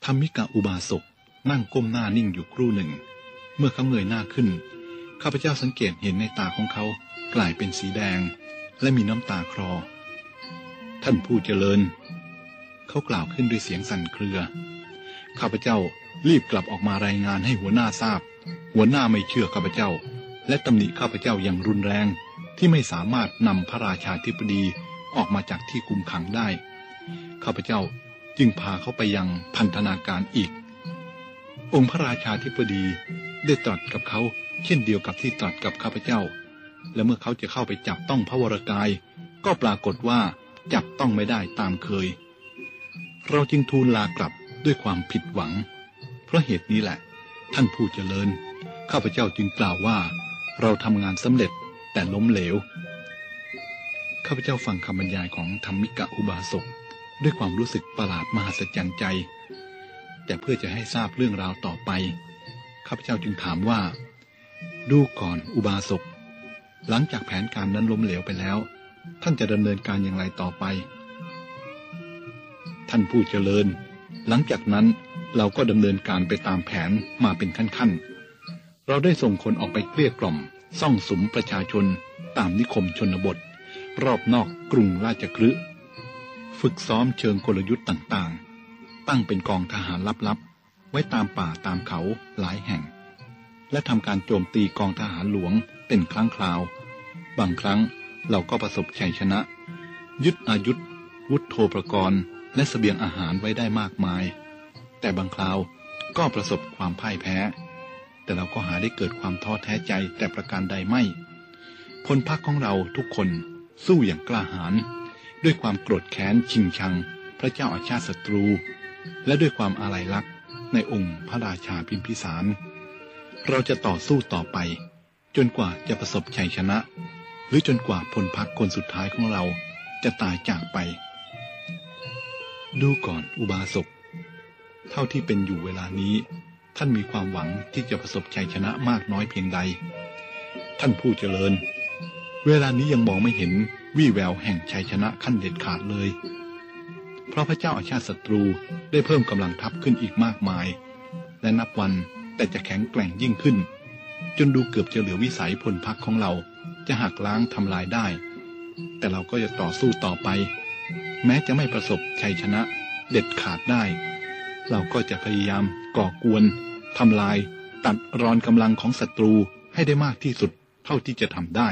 ธัมมิกะอุบาสกนั่งก้มหน้านิ่งอยู่ครู่หนึ่งเมื่อเขาเงยหน้าขึ้นข้าพเจ้าสังเกตเห็นในตาของเขากลายเป็นสีแดงและมีน้ำตาคลอท่านผู้เจริญเขากล่าวขึ้นด้วยเสียงสั่นเครือข้าพเจ้ารีบกลับออกมารายงานให้หัวหน้าทราบหัวหน้าไม่เชื่อข้าพเจ้าและตำหนิข้าพเจ้าอย่างรุนแรงที่ไม่สามารถนำพระราชาธิบดีออกมาจากที่คุมขังได้ข้าพเจ้าจึงพาเขาไปยังพันธนาการอีกองค์พระราชาธิบดีได้ตรัสกับเขาเช่นเดียวกับที่ตรัสกับข้าพเจ้าและเมื่อเขาจะเข้าไปจับต้องพระวรกายก็ปรากฏว่าจับต้องไม่ได้ตามเคยเราจึงทูลลากลับด้วยความผิดหวังเพราะเหตุนี้แหละท่านผู้เจริญข้าพเจ้าจึงกล่าวว่าเราทำงานสำเร็จแต่ล้มเหลวข้าพเจ้าฟังคำบรรยายของธัมมิกะอุบาสกด้วยความรู้สึกประหลาดมหัศจรรย์ใจแต่เพื่อจะให้ทราบเรื่องราวต่อไปข้าพเจ้าจึงถามว่าดูก่อนอุบาสกหลังจากแผนการนั้นล้มเหลวไปแล้วท่านจะดำเนินการอย่างไรต่อไปท่านผู้เจริญหลังจากนั้นเราก็ดำเนินการไปตามแผนมาเป็นขั้นๆเราได้ส่งคนออกไปเกลี้ยกล่อมซ่องสุมประชาชนตามนิคมชนบทรอบนอกกรุงราชคฤห์ฝึกซ้อมเชิงกลยุทธ์ต่างๆตั้งเป็นกองทหารลับๆไว้ตามป่าตามเขาหลายแห่งและทำการโจมตีกองทหารหลวงเป็นครั้งคราวบางครั้งเราก็ประสบชัยชนะยึดอายุธวุธโธปกรณ์และเสบียงอาหารไว้ได้มากมายแต่บางคราวก็ประสบความพ่ายแพ้แต่เราก็หาได้เกิดความท้อแท้ใจแต่ประการใดไม่พลพรรคของเราทุกคนสู้อย่างกล้าหาญด้วยความโกรธแค้นชิงชังพระเจ้าอาชาติศัตรูและด้วยความอาลัยรักในองค์พระราชาพิมพิสารเราจะต่อสู้ต่อไปจนกว่าจะประสบชัยชนะหรือจนกว่าพลพรรคคนสุดท้ายของเราจะตายจากไปดูก่อนอุบาสกเท่าที่เป็นอยู่เวลานี้ท่านมีความหวังที่จะประสบชัยชนะมากน้อยเพียงใดท่านผู้เจริญเวลานี้ยังมองไม่เห็นวี่แววแห่งชัยชนะขั้นเด็ดขาดเลยเพราะพระเจ้าอาชาติศัตรูได้เพิ่มกำลังทัพขึ้นอีกมากมายและนับวันแต่จะแข็งแกร่งยิ่งขึ้นจนดูเกือบจะเหลือวิสัยพลพรรคของเราจะหักล้างทำลายได้แต่เราก็จะต่อสู้ต่อไปแม้จะไม่ประสบชัยชนะเด็ดขาดได้เราก็จะพยายามก่อกวนทำลายตัดรอนกำลังของศัตรูให้ได้มากที่สุดเท่าที่จะทำได้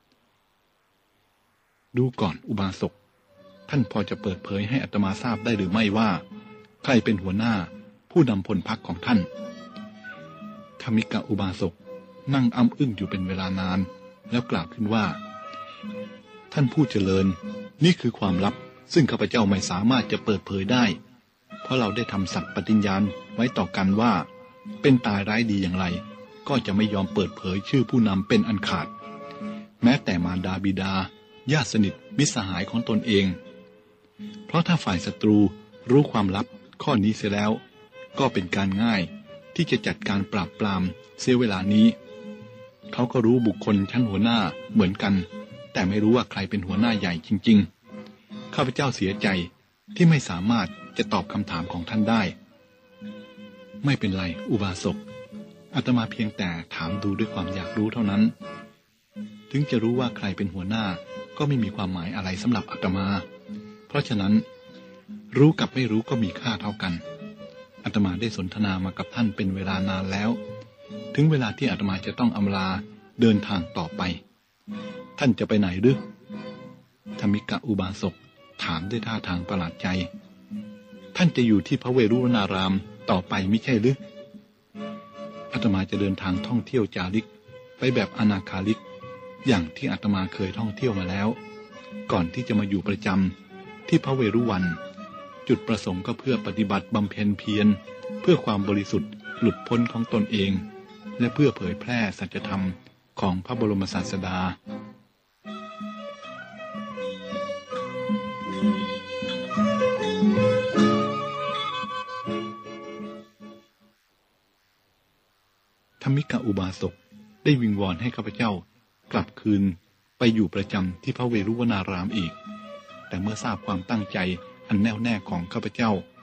ดูก่อนอุบาสกท่านพอจะเปิดเผยให้อาตมาทราบได้หรือไม่ว่าใครเป็นหัวหน้าผู้นำพลพรรคของท่านธัมมิกะอุบาสกนั่งอ้ำอึ้งอยู่เป็นเวลานานแล้วกล่าวขึ้นว่าท่านผู้เจริญนี่คือความลับซึ่งข้าพเจ้าไม่สามารถจะเปิดเผยได้เพราะเราได้ทำสัตย์ปฏิญาณไว้ต่อกันว่าเป็นตายร้ายดีอย่างไรก็จะไม่ยอมเปิดเผยชื่อผู้นำเป็นอันขาดแม้แต่มารดาบิดาญาติสนิทมิตรสหายของตนเองเพราะถ้าฝ่ายศัตรูรู้ความลับข้อนี้เสียแล้วก็เป็นการง่ายที่จะจัดการปราบปรามเสียเวลานี้เขาก็รู้บุคคลชั้นหัวหน้าเหมือนกันแต่ไม่รู้ว่าใครเป็นหัวหน้าใหญ่จริงๆข้าพเจ้าเสียใจที่ไม่สามารถจะตอบคำถามของท่านได้ไม่เป็นไรอุบาสกอาตมาเพียงแต่ถามดูด้วยความอยากรู้เท่านั้นถึงจะรู้ว่าใครเป็นหัวหน้าก็ไม่มีความหมายอะไรสำหรับอาตมาเพราะฉะนั้นรู้กับไม่รู้ก็มีค่าเท่ากันอาตมาได้สนทนามากับท่านเป็นเวลานานแล้วถึงเวลาที่อาตมาจะต้องอำลาเดินทางต่อไปท่านจะไปไหนหรือธัมมิกะอุบาสกถามด้วยท่าทางประหลาดใจท่านจะอยู่ที่พระเวรุวนารามต่อไปมิใช่หรืออาตมาจะเดินทางท่องเที่ยวจาริกไปแบบอนาคาลิกอย่างที่อาตมาเคยท่องเที่ยวมาแล้วก่อนที่จะมาอยู่ประจำที่พระเวรุวันจุดประสงค์ก็เพื่อปฏิบัติบำเพ็ญเพียรเพื่อความบริสุทธิ์หลุดพ้นของตนเองและเพื่อเผยแพร่สัจธรรมของพระบรมศาสดาธัมมิกะอุบาสกได้วิงวอนให้ข้าพเจ้ากลับคืนไปอยู่ประจำที่พระเวรุวนารามอีกแต่เมื่อทราบความตั้งใจอันแน่วแน่ของข้าพเจ้า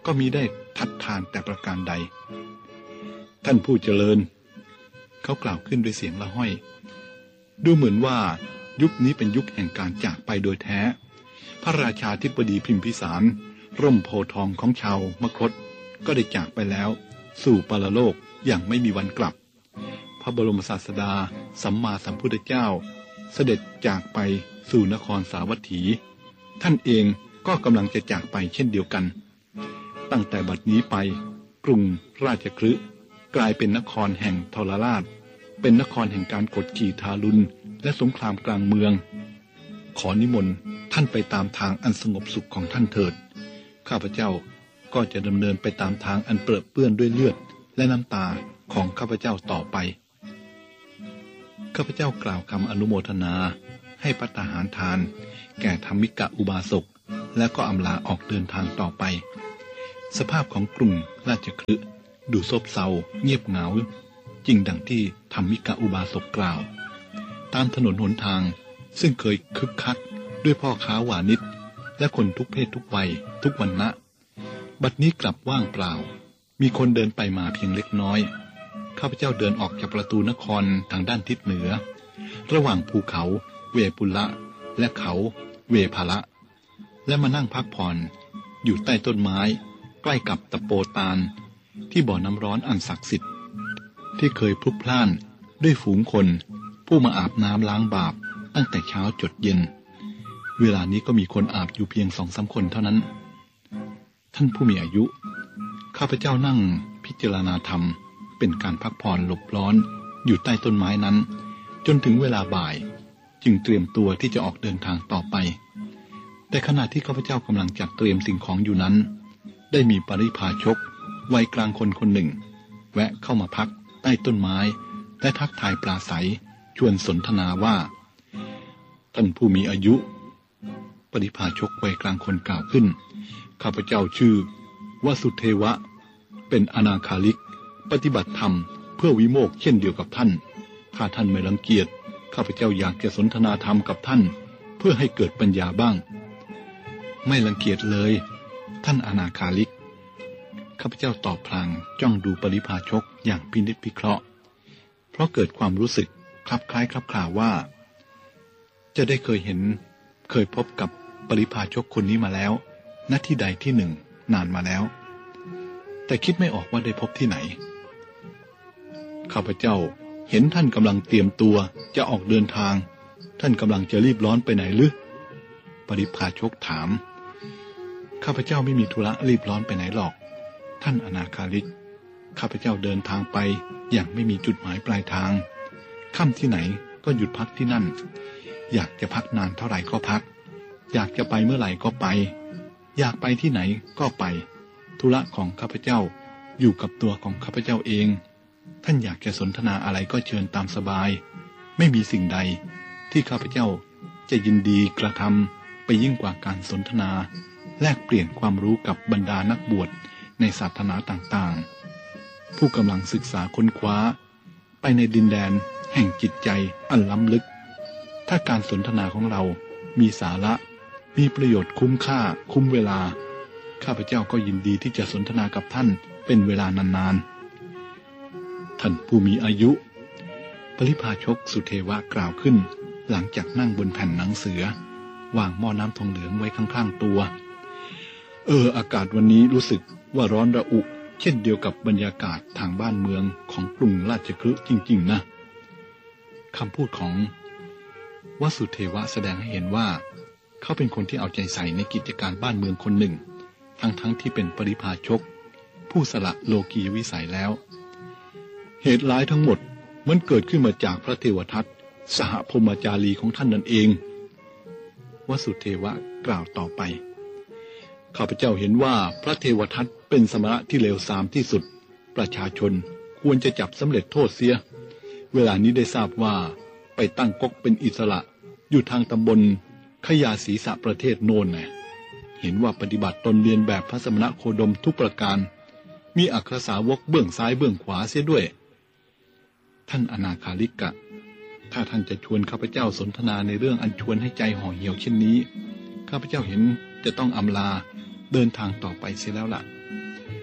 ก็มิได้ทัดทานแต่ประการใดท่านผู้เจริญเขากล่าวขึ้นด้วยเสียงละห้อยดูเหมือนว่ายุคนี้เป็นยุคแห่งการจากไปโดยแท้พระราชาธิบดีพิมพิสารร่มโพธิ์ทองของชาวมคธก็ได้จากไปแล้วสู่ปรโลกอย่างไม่มีวันกลับพระบรมศาสดาสัมมาสัมพุทธเจ้าเสด็จจากไปสู่นครสาวัตถีท่านเองก็กำลังจะจากไปเช่นเดียวกันตั้งแต่บัดนี้ไปกรุงราชคฤห์กลายเป็นนครแห่งทรราชเป็นนครแห่งการกดขี่ทารุณและสงครามกลางเมืองขอนิมนต์ท่านไปตามทางอันสงบสุขของท่านเถิดข้าพเจ้าก็จะดำเนินไปตามทางอันเปรอะเปื้อนด้วยเลือดและน้ำตาของข้าพเจ้าต่อไปข้าพเจ้ากล่าวคำอนุโมทนาให้ภัตตาหารทานแก่ธรรมิกะอุบาสกและก็อำลาออกเดินทางต่อไปสภาพของกรุงราชคฤห์ดูซบเซาเงียบเหงาจริงดังที่ธรรมิกะอุบาสกกล่าวตามถนนหนทางซึ่งเคยคึกคักด้วยพ่อค้าหวานิชและคนทุกเพศทุกวัยทุกวรรณะบัดนี้กลับว่างเปล่ามีคนเดินไปมาเพียงเล็กน้อยข้าพเจ้าเดินออกจากประตูนครทางด้านทิศเหนือระหว่างภูเขาเวปุละและเขาเวภาละและมานั่งพักผ่อนอยู่ใต้ต้นไม้ใกล้กับตะโปตาลที่บ่อน้ำร้อนอันศักดิ์สิทธิ์ที่เคยพลุกพล่านด้วยฝูงคนผู้มาอาบน้ำล้างบาปตั้งแต่เช้าจดเย็นเวลานี้ก็มีคนอาบอยู่เพียง2-3 คนเท่านั้นท่านผู้มีอายุข้าพเจ้านั่งพิจารณาธรรมเป็นการพักผ่อนหลบร้อนอยู่ใต้ต้นไม้นั้นจนถึงเวลาบ่ายจึงเตรียมตัวที่จะออกเดินทางต่อไปแต่ขณะที่ข้าพเจ้ากำลังจัดเตรียมสิ่งของอยู่นั้นได้มีปริพาชกวัยกลางคนคนหนึ่งแวะเข้ามาพักใต้ต้นไม้และทักทายปราศัยชวนสนทนาว่าท่านผู้มีอายุปริพาชกวัยกลางคนกล่าวขึ้นข้าพเจ้าชื่อวสุเทวะเป็นอนาคาลิกปฏิบัติธรรมเพื่อวิโมกข์เช่นเดียวกับท่านถ้าท่านไม่รังเกียจข้าพเจ้าอยากจะสนทนาธรรมกับท่านเพื่อให้เกิดปัญญาบ้างไม่รังเกียจเลยท่านอนาคาลิกข้าพเจ้าตอบพลางจ้องดูปริพาชกอย่างพินิจพิเคราะห์เพราะเกิดความรู้สึกคลับคล้ายคลับคลาว่าจะได้เคยพบกับปริพาชกคนนี้มาแล้วณที่ใดที่หนึ่งนานมาแล้วแต่คิดไม่ออกว่าได้พบที่ไหนข้าพเจ้าเห็นท่านกำลังเตรียมตัวจะออกเดินทางท่านกำลังจะรีบร้อนไปไหนหรือปริพาชกถามข้าพเจ้าไม่มีธุระรีบร้อนไปไหนหรอกท่านอนาคาลิกข้าพเจ้าเดินทางไปอย่างไม่มีจุดหมายปลายทางค่ำที่ไหนก็หยุดพักที่นั่นอยากจะพักนานเท่าไหร่ก็พักอยากจะไปเมื่อไหร่ก็ไปอยากไปที่ไหนก็ไปธุระของข้าพเจ้าอยู่กับตัวของข้าพเจ้าเองท่านอยากจะสนทนาอะไรก็เชิญตามสบายไม่มีสิ่งใดที่ข้าพเจ้าจะยินดีกระทำไปยิ่งกว่าการสนทนาแลกเปลี่ยนความรู้กับบรรดานักบวชในศาสนาต่างๆผู้กำลังศึกษาค้นคว้าไปในดินแดนแห่งจิตใจอันล้ำลึกถ้าการสนทนาของเรามีสาระมีประโยชน์คุ้มค่าคุ้มเวลาข้าพเจ้าก็ยินดีที่จะสนทนากับท่านเป็นเวลานานๆท่านผู้มีอายุปริพาชกสุเทวะกล่าวขึ้นหลังจากนั่งบนแผ่นหนังเสือวางหม้อน้ำทองเหลืองไว้ข้างๆตัวอากาศวันนี้รู้สึกว่าร้อนระอุเช่นเดียวกับบรรยากาศทางบ้านเมืองของกรุงราชคฤห์จริงๆนะคำพูดของวสุเทวะแสดงให้เห็นว่าเขาเป็นคนที่เอาใจใส่ในกิจการบ้านเมืองคนหนึ่งทั้งที่เป็นปริพาชกผู้สละโลกียวิสัยแล้วเหตุร้ายทั้งหมดมันเกิดขึ้นมาจากพระเทวทัตสหพรหมจารีของท่านนั่นเองวสุเทวะกล่าวต่อไปข้าพเจ้าเห็นว่าพระเทวทัตเป็นสมณะที่เลวทรามที่สุดประชาชนควรจะจับสำเร็จโทษเสียเวลานี้ได้ทราบว่าไปตั้งก๊กเป็นอิสระอยู่ทางตำบลขยาศีสะประเทศโน่นนะเห็นว่าปฏิบัติตนเรียนแบบพระสมณะโคดมทุกประการมีอัครสาวกเบื้องซ้ายเบื้องขวาเสียด้วยท่านอนาคาลิกะถ้าท่านจะชวนข้าพเจ้าสนทนาในเรื่องอันชวนให้ใจห่อเหี่ยวเช่นนี้ข้าพเจ้าเห็นจะต้องอำลาเดินทางต่อไปเสียแล้วล่ะ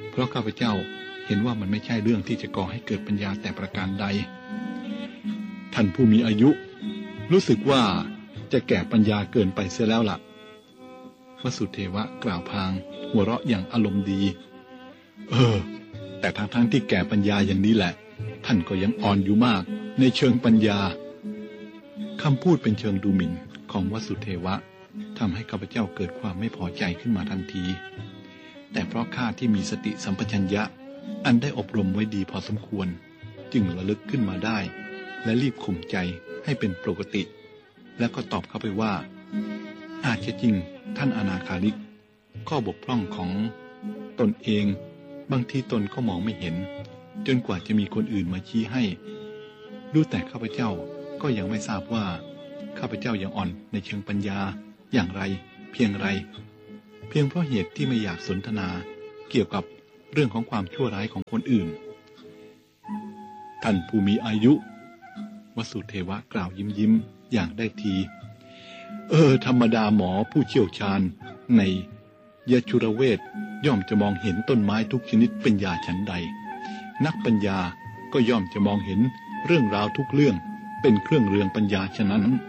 เพราะข้าพเจ้าเห็นว่ามันไม่ใช่เรื่องที่จะก่อให้เกิดปัญญาแต่ประการใดท่านผู้มีอายุรู้สึกว่าจะแก่ปัญญาเกินไปเสียแล้วล่ะวสุเทวะกล่าวพลางหัวเราะอย่างอารมณ์ดีแต่ทั้งที่แก่ปัญญาอย่างนี้แหละท่านก็ยังอ่อนอยู่มากในเชิงปัญญาคำพูดเป็นเชิงดูหมิ่นของวสุเทวะทำให้ข้าพเจ้าเกิดความไม่พอใจขึ้นมาทันทีแต่เพราะข้าที่มีสติสัมปชัญญะอันได้อบรมไว้ดีพอสมควรจึงระลึกขึ้นมาได้และรีบข่มใจให้เป็นปกติแล้วก็ตอบเข้าไปว่าอาจจะจริงท่านอนาคาริกข้อบกพร่องของตนเองบางทีตนก็มองไม่เห็นจนกว่าจะมีคนอื่นมาชี้ให้ดูแต่ข้าพเจ้าก็ยังไม่ทราบว่าข้าพเจ้ายังอ่อนในเชิงปัญญาอย่างไรเพียงไรเพียงเพราะเหตุที่ไม่อยากสนทนาเกี่ยวกับเรื่องของความชั่วร้ายของคนอื่นท่านผู้มีอายุวสุเทวะกล่าวยิ้มอย่างได้ทีธรรมดาหมอผู้เชี่ยวชาญในยชุรเวทย่อมจะมองเห็นต้นไม้ทุกชนิดเป็นยาฉันใดนักปัญญาก็ย่อมจะมองเห็นเรื่องราวทุกเรื่องเป็นเครื่องเรืองปัญญาฉะนั้น